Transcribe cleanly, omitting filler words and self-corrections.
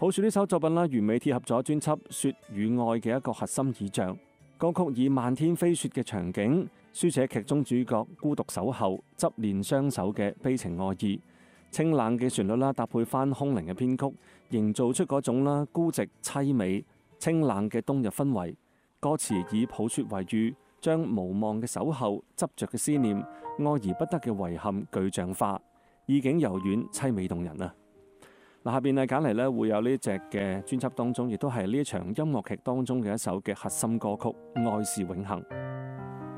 抱樹呢首作品啦，完美貼合咗專輯《雪與愛》嘅一個核心意象。歌曲以漫天飛雪嘅場景，書寫劇中主角孤獨守候、執念相守嘅悲情愛意。清冷嘅旋律啦，搭配翻空靈嘅編曲，營造出嗰種啦孤寂凄美、清冷嘅冬日氛圍。歌詞以抱雪為喻，將無望嘅守候、執着嘅思念、愛而不得嘅遺憾具象化，意境柔軟、凄美動人啊！嗱，下邊揀嚟咧會有呢隻嘅專輯當中，亦都係呢一場音樂劇當中嘅一首嘅核心歌曲《愛是永恆》。